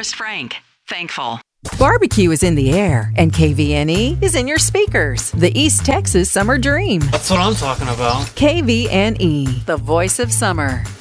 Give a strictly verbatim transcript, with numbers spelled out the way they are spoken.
Forrest Frank. Thankful. Barbecue is in the air, and K V N E is in your speakers. The East Texas Summer Dream. That's what I'm talking about. K V N E, the voice of summer.